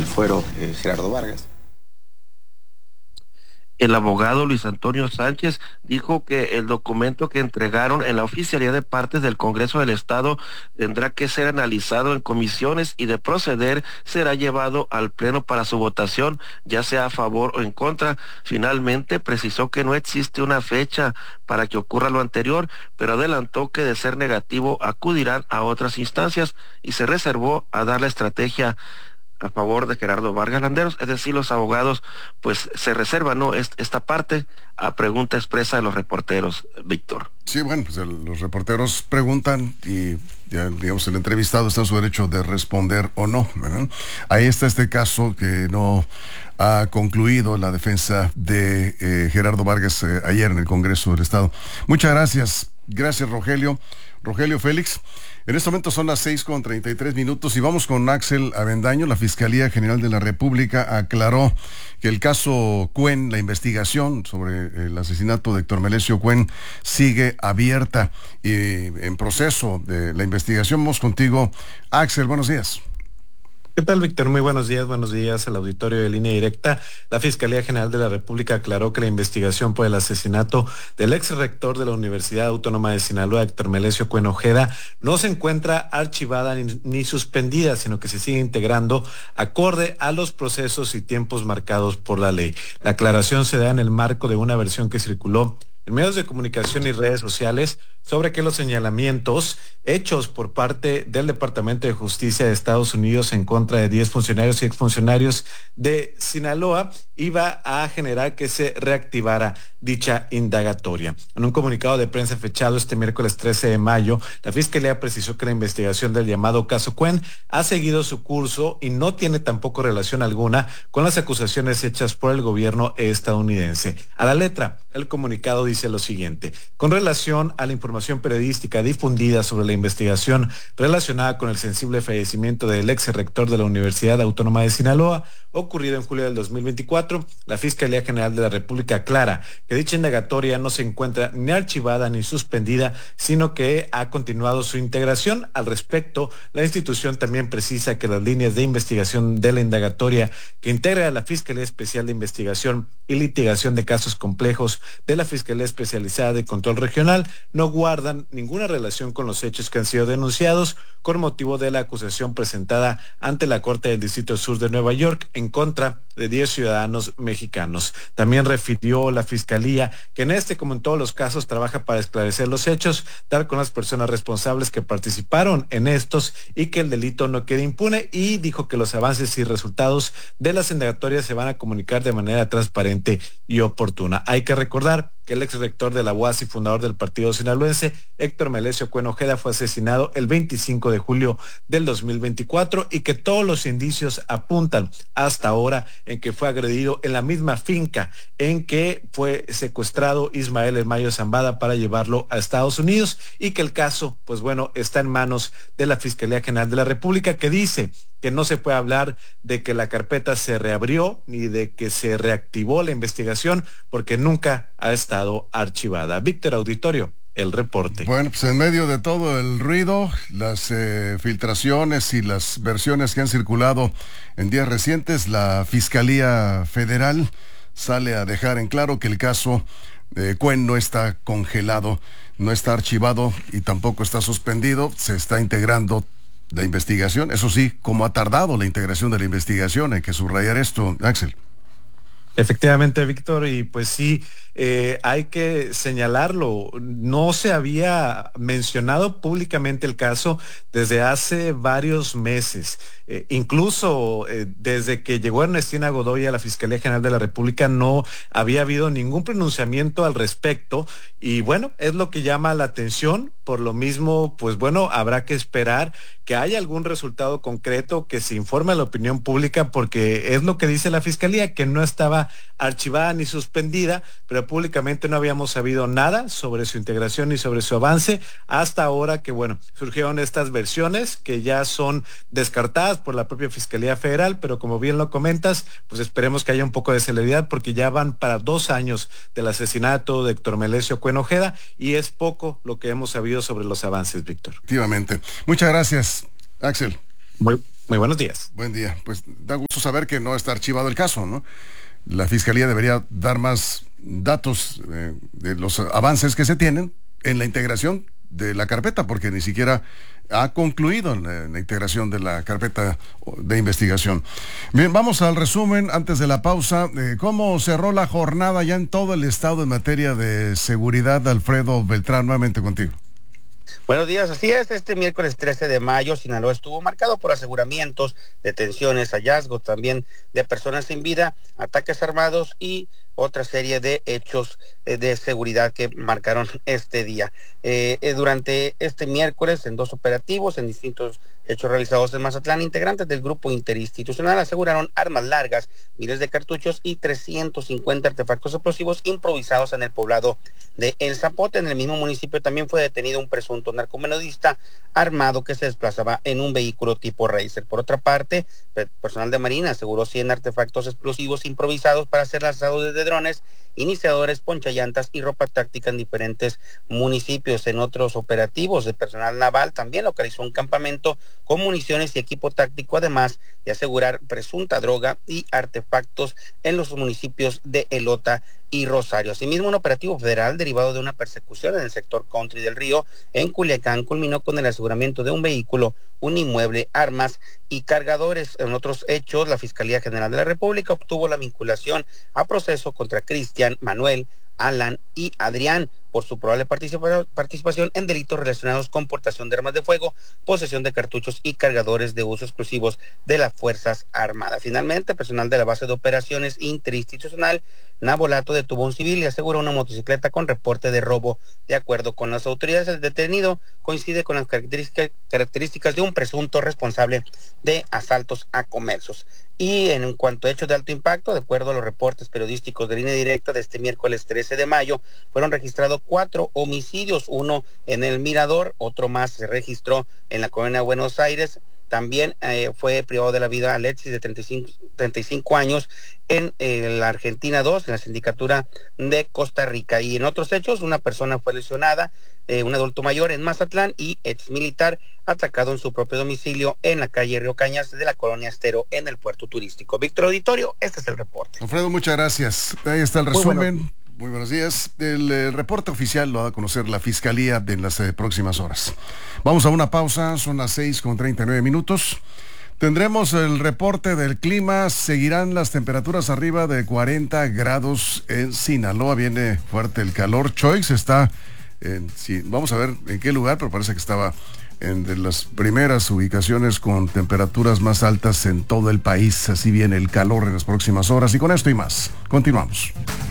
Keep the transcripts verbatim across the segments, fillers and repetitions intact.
fuero eh, Gerardo Vargas. El abogado Luis Antonio Sánchez dijo que el documento que entregaron en la oficialía de partes del Congreso del Estado tendrá que ser analizado en comisiones y de proceder será llevado al Pleno para su votación, ya sea a favor o en contra. Finalmente precisó que no existe una fecha para que ocurra lo anterior, pero adelantó que de ser negativo acudirán a otras instancias y se reservó a dar la estrategia a favor de Gerardo Vargas Landeros, es decir, los abogados pues se reservan, ¿no?, esta parte a pregunta expresa de los reporteros, Víctor. Sí, bueno, pues el, los reporteros preguntan y ya, digamos, el entrevistado está en su derecho de responder o no, ¿verdad? Ahí está este caso que no ha concluido la defensa de eh, Gerardo Vargas eh, ayer en el Congreso del Estado. Muchas gracias, gracias Rogelio, Rogelio Félix. En este momento son las seis con treinta y tres minutos y vamos con Axel Avendaño. La Fiscalía General de la República aclaró que el caso Cuen, la investigación sobre el asesinato de Héctor Melesio Cuen, sigue abierta y en proceso de la investigación. Vamos contigo, Axel, buenos días. ¿Qué tal, Víctor? Muy buenos días, buenos días al auditorio de Línea Directa. La Fiscalía General de la República aclaró que la investigación por el asesinato del ex rector de la Universidad Autónoma de Sinaloa, Héctor Melesio Cuen Ojeda, no se encuentra archivada ni, ni suspendida, sino que se sigue integrando acorde a los procesos y tiempos marcados por la ley. La aclaración se da en el marco de una versión que circuló en medios de comunicación y redes sociales sobre que los señalamientos hechos por parte del Departamento de Justicia de Estados Unidos en contra de diez funcionarios y exfuncionarios de Sinaloa iba a generar que se reactivara dicha indagatoria. En un comunicado de prensa fechado este miércoles trece de mayo, la Fiscalía precisó que la investigación del llamado caso Cuen ha seguido su curso y no tiene tampoco relación alguna con las acusaciones hechas por el gobierno estadounidense. A la letra, el comunicado dice lo siguiente: con relación a la información periodística difundida sobre la investigación relacionada con el sensible fallecimiento del ex rector de la Universidad Autónoma de Sinaloa, ocurrido en julio del dos mil veinticuatro, la Fiscalía General de la República aclara que dicha indagatoria no se encuentra ni archivada ni suspendida, sino que ha continuado su integración. Al respecto, la institución también precisa que las líneas de investigación de la indagatoria que integra la Fiscalía Especial de Investigación y Litigación de Casos Complejos de la Fiscalía Especializada de Control Regional no guardan ninguna relación con los hechos que han sido denunciados con motivo de la acusación presentada ante la Corte del Distrito Sur de Nueva York en contra de diez ciudadanos mexicanos. También refirió la Fiscalía que en este, como en todos los casos, trabaja para esclarecer los hechos, dar con las personas responsables que participaron en estos y que el delito no quede impune, y dijo que los avances y resultados de las indagatorias se van a comunicar de manera transparente y oportuna. Hay que recordar que el ex rector de la U A S y fundador del partido sinaloense, Héctor Melesio Cuen Ojeda, fue asesinado el veinticinco de julio del dos mil veinticuatro y que todos los indicios apuntan hasta ahora en que fue agredido en la misma finca en que fue secuestrado Ismael El Mayo Zambada para llevarlo a Estados Unidos, y que el caso, pues bueno, está en manos de la Fiscalía General de la República, que dice que no se puede hablar de que la carpeta se reabrió ni de que se reactivó la investigación porque nunca ha estado archivada. Víctor, auditorio, el reporte. Bueno, pues en medio de todo el ruido, las eh, filtraciones y las versiones que han circulado en días recientes, la Fiscalía Federal sale a dejar en claro que el caso de Cuen no está congelado, no está archivado y tampoco está suspendido, se está integrando la investigación. Eso sí, como ha tardado la integración de la investigación, hay que subrayar esto, Axel. Efectivamente, Víctor, y pues sí, eh, hay que señalarlo, no se había mencionado públicamente el caso desde hace varios meses. Eh, incluso eh, desde que llegó Ernestina Godoy a la Fiscalía General de la República no había habido ningún pronunciamiento al respecto, y bueno, es lo que llama la atención. Por lo mismo, pues bueno, habrá que esperar que haya algún resultado concreto, que se informe a la opinión pública, porque es lo que dice la Fiscalía, que no estaba archivada ni suspendida, pero públicamente no habíamos sabido nada sobre su integración ni sobre su avance, hasta ahora que, bueno, surgieron estas versiones que ya son descartadas por la propia Fiscalía Federal, pero como bien lo comentas, pues esperemos que haya un poco de celeridad, porque ya van para dos años del asesinato de Héctor Melesio Cuen Ojeda, y es poco lo que hemos sabido sobre los avances, Víctor. Efectivamente. Muchas gracias, Axel. Muy, Muy buenos días. Buen día. Pues da gusto saber que no está archivado el caso, ¿no? La Fiscalía debería dar más datos eh, de los avances que se tienen en la integración de la carpeta, porque ni siquiera ha concluido la, la integración de la carpeta de investigación. Bien, vamos al resumen antes de la pausa. Eh, ¿Cómo cerró la jornada ya en todo el estado en materia de seguridad? Alfredo Beltrán, nuevamente contigo. Buenos días, así es, este miércoles trece de mayo, Sinaloa estuvo marcado por aseguramientos, detenciones, hallazgos también de personas sin vida, ataques armados y otra serie de hechos eh, de seguridad que marcaron este día. Eh, eh, durante este miércoles, en dos operativos, en distintos hechos realizados en Mazatlán, integrantes del grupo interinstitucional aseguraron armas largas, miles de cartuchos y trescientos cincuenta artefactos explosivos improvisados en el poblado de El Zapote. En el mismo municipio también fue detenido un presunto narcomenudista armado que se desplazaba en un vehículo tipo Racer. Por otra parte, personal de Marina aseguró cien artefactos explosivos improvisados para ser lanzados desde drones, iniciadores, ponchallantas y ropa táctica en diferentes municipios. En otros operativos, el personal naval también localizó un campamento con municiones y equipo táctico, además de asegurar presunta droga y artefactos en los municipios de Elota y Rosario. Asimismo, un operativo federal derivado de una persecución en el sector Country del Río, en Culiacán, culminó con el aseguramiento de un vehículo, un inmueble, armas y cargadores. En otros hechos, la Fiscalía General de la República obtuvo la vinculación a proceso contra Cristian, Manuel, Alan y Adrián por su probable participación en delitos relacionados con portación de armas de fuego, posesión de cartuchos y cargadores de uso exclusivos de las Fuerzas Armadas. Finalmente, personal de la base de operaciones interinstitucional Nabolato detuvo a un civil y aseguró una motocicleta con reporte de robo. De acuerdo con las autoridades, el detenido coincide con las características, características de un presunto responsable de asaltos a comercios. Y en cuanto a hechos de alto impacto, de acuerdo a los reportes periodísticos de Línea Directa de este miércoles trece de mayo, fueron registrados cuatro homicidios, uno en El Mirador, otro más se registró en la colonia de Buenos Aires. También eh, fue privado de la vida Alexis, de treinta y cinco, treinta y cinco años, en eh, la Argentina dos, en la sindicatura de Costa Rica. Y en otros hechos, una persona fue lesionada, eh, un adulto mayor en Mazatlán y ex militar atacado en su propio domicilio en la calle Río Cañas de la colonia Estero, en el puerto turístico. Víctor Auditorio, este es el reporte. Alfredo, muchas gracias. Ahí está el resumen. Muy, bueno. Muy buenos días. El eh, reporte oficial lo va a conocer la Fiscalía en las eh, próximas horas. Vamos a una pausa, son las seis con treinta y nueve minutos. Tendremos el reporte del clima, seguirán las temperaturas arriba de cuarenta grados en Sinaloa, viene fuerte el calor. Choix está, en, sí, vamos a ver en qué lugar, pero parece que estaba en de las primeras ubicaciones con temperaturas más altas en todo el país. Así viene el calor en las próximas horas y con esto y más, continuamos.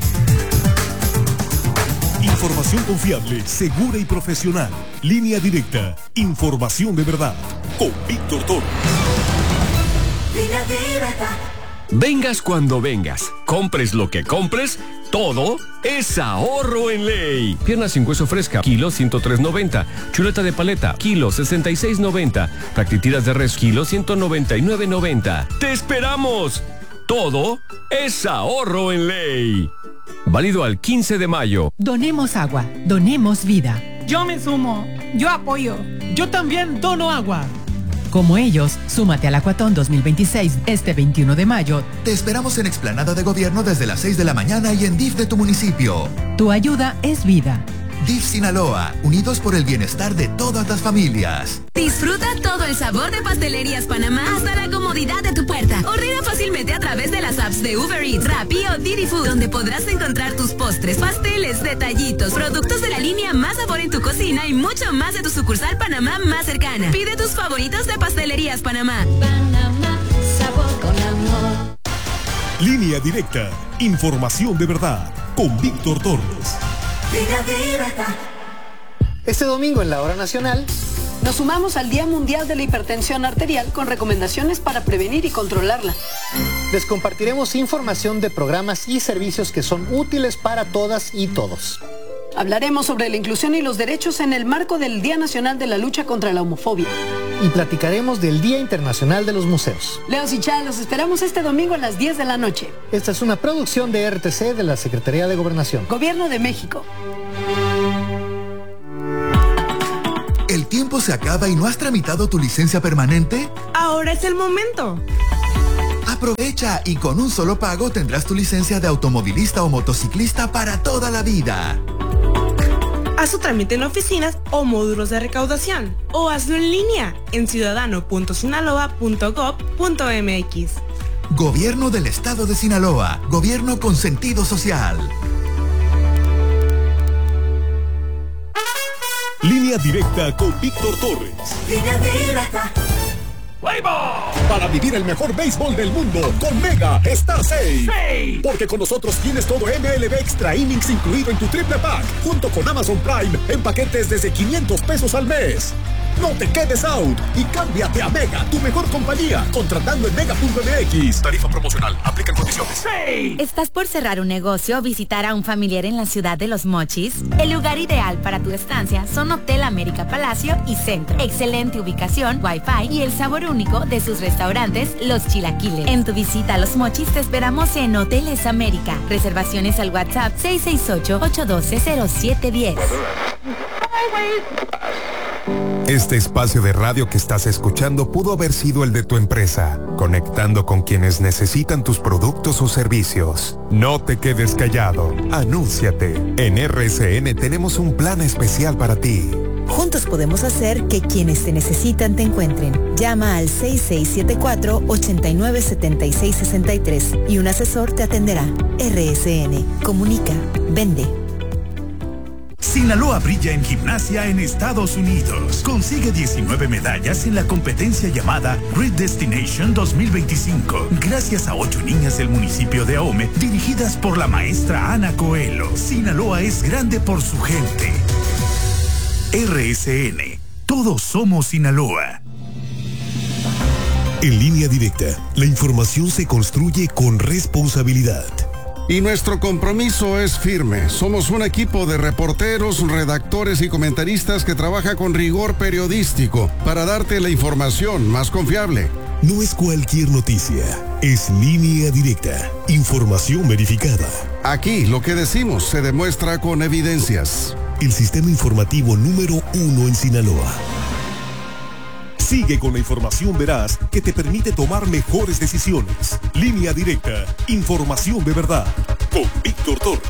Información confiable, segura y profesional. Línea Directa. Información de verdad. Con Víctor Toro. Línea Directa. Vengas cuando vengas, compres lo que compres, todo es ahorro en ley. Pierna sin hueso fresca, kilo ciento tres noventa. Chuleta de paleta, kilo sesenta y seis noventa. Fractitiras de res, kilo ciento noventa y nueve noventa. ¡Te esperamos! Todo es ahorro en ley. Válido al quince de mayo. Donemos agua, donemos vida. Yo me sumo, yo apoyo. Yo también dono agua. Como ellos, súmate al Acuatón dos mil veintiséis este veintiuno de mayo. Te esperamos en Explanada de Gobierno desde las seis de la mañana y en D I F de tu municipio. Tu ayuda es vida. D I F Sinaloa, unidos por el bienestar de todas las familias. Disfruta todo el sabor de Pastelerías Panamá hasta la comodidad de tu puerta. Ordena fácilmente a través de las apps de Uber Eats, Rappi o Didi Food, donde podrás encontrar tus postres, pasteles, detallitos, productos de la línea Más Sabor en tu cocina y mucho más de tu sucursal Panamá más cercana. Pide tus favoritos de Pastelerías Panamá. Panamá, sabor con amor. Línea Directa. Información de verdad. Con Víctor Torres. Línea Directa. Este domingo en la Hora Nacional nos sumamos al Día Mundial de la Hipertensión Arterial con recomendaciones para prevenir y controlarla. Les compartiremos información de programas y servicios que son útiles para todas y todos. Hablaremos sobre la inclusión y los derechos en el marco del Día Nacional de la Lucha contra la Homofobia. Y platicaremos del Día Internacional de los Museos. Leos y Chá, los esperamos este domingo a las diez de la noche. Esta es una producción de R T C de la Secretaría de Gobernación. Gobierno de México. El tiempo tiempo se acaba y no has tramitado tu licencia permanente? Ahora es el momento. Aprovecha y con un solo pago tendrás tu licencia de automovilista o motociclista para toda la vida. Haz su trámite en oficinas o módulos de recaudación o hazlo en línea en ciudadano punto sinaloa punto gob punto mx. Gobierno del Estado de Sinaloa. Gobierno con sentido social. Línea directa con Víctor Torres. Línea directa. Para vivir el mejor béisbol del mundo con Mega Star seis. Sí. Porque con nosotros tienes todo M L B Extra Innings incluido en tu triple pack, junto con Amazon Prime en paquetes desde quinientos pesos al mes. No te quedes out y cámbiate a Mega, tu mejor compañía, contratando en mega punto m x. Tarifa promocional, aplican condiciones. Sí. ¿Estás por cerrar un negocio o visitar a un familiar en la ciudad de Los Mochis? El lugar ideal para tu estancia son Hotel América Palacio y Centro. Excelente ubicación, wifi y el sabor único de sus restaurantes, Los Chilaquiles. En tu visita a Los Mochis te esperamos en Hoteles América. Reservaciones al WhatsApp seis seis ocho, ocho uno dos, cero siete uno cero. Este espacio de radio que estás escuchando pudo haber sido el de tu empresa, conectando con quienes necesitan tus productos o servicios. No te quedes callado, anúnciate. En R S N tenemos un plan especial para ti. Juntos podemos hacer que quienes te necesitan te encuentren. Llama al seis seis siete cuatro, ocho nueve siete seis seis tres y un asesor te atenderá. R S N, comunica, vende. Sinaloa brilla en gimnasia en Estados Unidos. Consigue diecinueve medallas en la competencia llamada Great Destination dos mil veinticinco, gracias a ocho niñas del municipio de Ahome, dirigidas por la maestra Ana Coelho. Sinaloa es grande por su gente. R S N, todos somos Sinaloa. En Línea Directa, la información se construye con responsabilidad. Y nuestro compromiso es firme. Somos un equipo de reporteros, redactores y comentaristas que trabaja con rigor periodístico para darte la información más confiable. No es cualquier noticia, es Línea Directa, información verificada. Aquí lo que decimos se demuestra con evidencias. El sistema informativo número uno en Sinaloa. Sigue con la información veraz que te permite tomar mejores decisiones. Línea Directa, información de verdad. Con Víctor Torres.